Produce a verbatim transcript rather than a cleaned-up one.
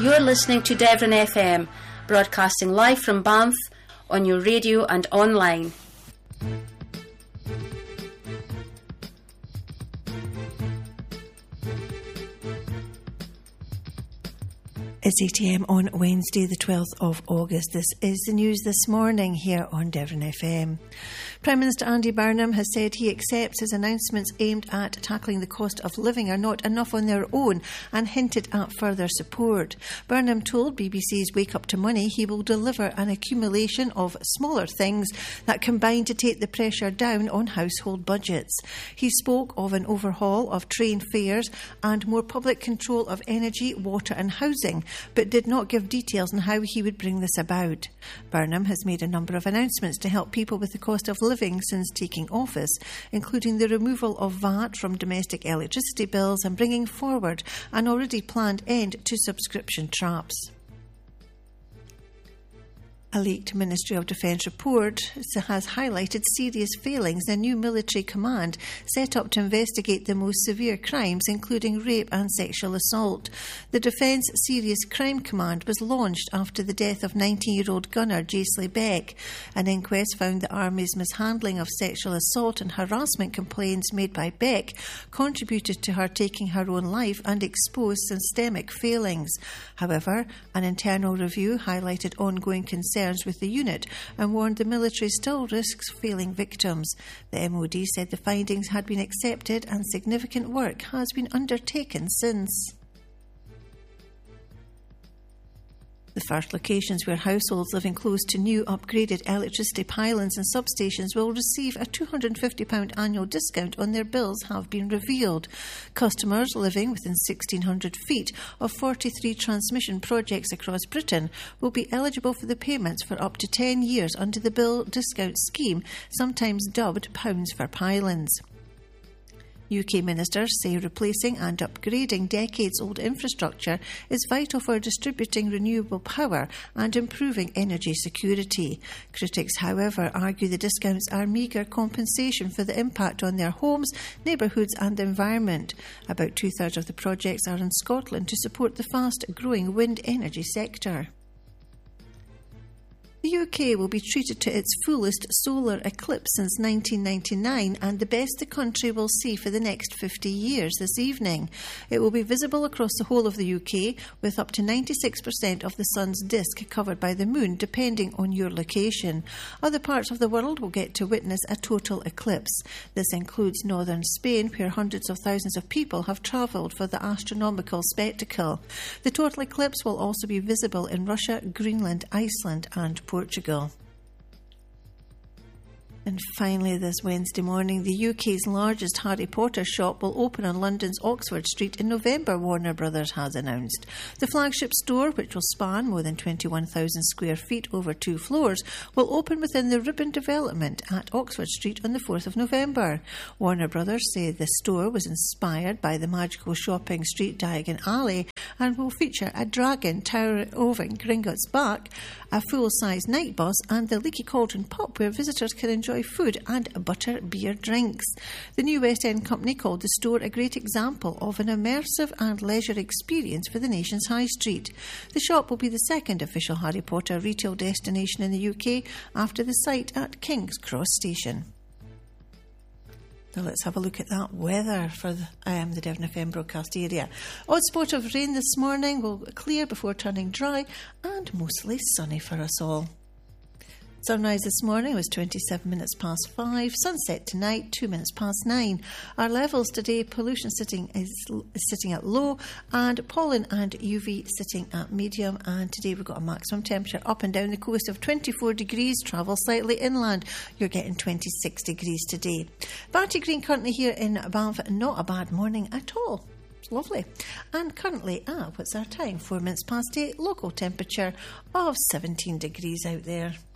You're listening to Devon F M, broadcasting live from Banff on your radio and online. It's eight a m on Wednesday the twelfth of August. This is the news this morning here on Devon F M. Prime Minister Andy Burnham has said he accepts his announcements aimed at tackling the cost of living are not enough on their own and hinted at further support. Burnham told B B C's Wake Up to Money he will deliver an accumulation of smaller things that combine to take the pressure down on household budgets. He spoke of an overhaul of train fares and more public control of energy, water and housing, but did not give details on how he would bring this about. Burnham has made a number of announcements to help people with the cost of living since taking office, including the removal of V A T from domestic electricity bills and bringing forward an already planned end to subscription traps. A leaked Ministry of Defence report has highlighted serious failings in a new military command set up to investigate the most severe crimes, including rape and sexual assault. The Defence Serious Crime Command was launched after the death of nineteen-year-old gunner Jaisley Beck. An inquest found the Army's mishandling of sexual assault and harassment complaints made by Beck contributed to her taking her own life and exposed systemic failings. However, an internal review highlighted ongoing concerns with the unit and warned the military still risks failing victims. The M O D said the findings had been accepted and significant work has been undertaken since. The first locations where households living close to new upgraded electricity pylons and substations will receive a two hundred fifty pounds annual discount on their bills have been revealed. Customers living within sixteen hundred feet of forty-three transmission projects across Britain will be eligible for the payments for up to ten years under the bill discount scheme, sometimes dubbed Pounds for Pylons. U K ministers say replacing and upgrading decades-old infrastructure is vital for distributing renewable power and improving energy security. Critics, however, argue the discounts are meagre compensation for the impact on their homes, neighbourhoods and the environment. About two-thirds of the projects are in Scotland to support the fast-growing wind energy sector. The U K will be treated to its fullest solar eclipse since nineteen ninety-nine and the best the country will see for the next fifty years this evening. It will be visible across the whole of the U K, with up to ninety-six percent of the sun's disk covered by the moon, depending on your location. Other parts of the world will get to witness a total eclipse. This includes northern Spain, where hundreds of thousands of people have travelled for the astronomical spectacle. The total eclipse will also be visible in Russia, Greenland, Iceland and Portugal. And finally, this Wednesday morning, the U K's largest Harry Potter shop will open on London's Oxford Street in November, Warner Brothers has announced. The flagship store, which will span more than twenty-one thousand square feet over two floors, will open within the Ribbon development at Oxford Street on the fourth of November. Warner Brothers say the store was inspired by the magical shopping street Diagon Alley and will feature a dragon towering over Gringotts Back, a full-size night bus and the Leaky Cauldron pub where visitors can enjoy food and butter beer drinks. The new West End company called the store a great example of an immersive and leisure experience for the nation's high street. The shop will be the second official Harry Potter retail destination in the U K after the site at King's Cross Station. Now let's have a look at that weather for the, um, the Devon F M broadcast area. Odd spot of rain this morning will clear before turning dry and mostly sunny for us all. Sunrise this morning was twenty-seven minutes past five. Sunset tonight, two minutes past nine. Our levels today, pollution sitting is, is sitting at low, and pollen and U V sitting at medium. And today we've got a maximum temperature up and down the coast of twenty-four degrees. Travel slightly inland, you're getting twenty-six degrees today. Barty Green currently here in Banff, not a bad morning at all. Lovely. And currently, ah, what's our time? Four minutes past eight. Local temperature of seventeen degrees out there.